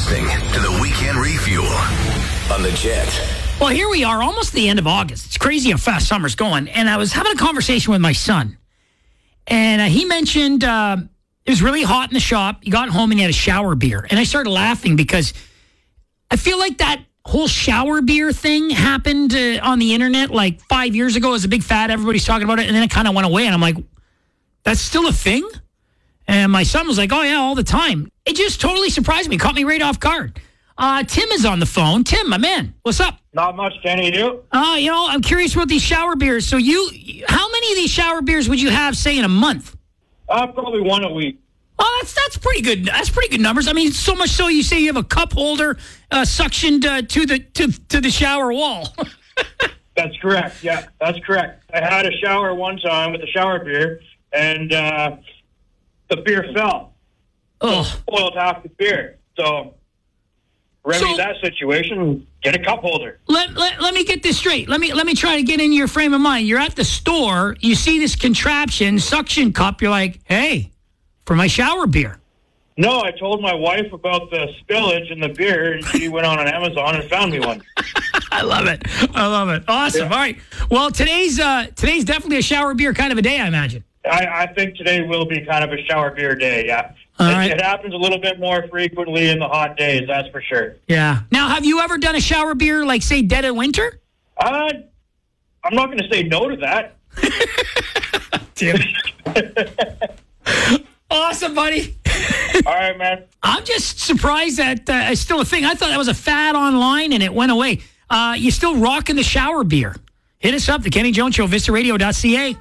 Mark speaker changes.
Speaker 1: listening to the Weekend Refuel on the Jet.
Speaker 2: Well, here we are, almost the end of August. It's crazy how fast summer's going. And I was having a conversation with my son. And he mentioned it was really hot in the shop. He got home and he had a shower beer. And I started laughing because I feel like that whole shower beer thing happened on the internet like 5 years ago. It was a big fad. Everybody's talking about it. And then it kind of went away. And I'm like, that's still a thing? And my son was like, oh, yeah, all the time. It just totally surprised me. Caught me right off guard. Tim is on the phone. Tim, my man, what's up?
Speaker 3: Not much, Kenny. You?
Speaker 2: I'm curious about these shower beers. So how many of these shower beers would you have, say, in a month?
Speaker 3: Probably one a week.
Speaker 2: Oh, that's pretty good. That's pretty good numbers. I mean, so much so you say you have a cup holder suctioned to the shower wall.
Speaker 3: That's correct. Yeah, that's correct. I had a shower one time with a shower beer, and the beer fell.
Speaker 2: Oh,
Speaker 3: Spoiled half the beer. So remedy that situation. Get a cup holder.
Speaker 2: Let me get this straight. Let me try to get in your frame of mind. You're at the store. You see this contraption, suction cup. You're like, hey, for my shower beer.
Speaker 3: No, I told my wife about the spillage in the beer, and she went on Amazon and found me one.
Speaker 2: I love it. Awesome.
Speaker 3: Yeah.
Speaker 2: All right. Well, today's definitely a shower beer kind of a day, I imagine.
Speaker 3: I think today will be kind of a shower beer day, yeah. It happens a little bit more frequently in the hot days, that's for sure.
Speaker 2: Yeah. Now, have you ever done a shower beer, like, say, dead of winter?
Speaker 3: I'm not going to say no to that.
Speaker 2: Damn it. Awesome, buddy.
Speaker 3: All right, man.
Speaker 2: I'm just surprised that it's still a thing. I thought that was a fad online and it went away. You still rocking the shower beer. Hit us up, the Kenny Jones Show, VistaRadio.ca.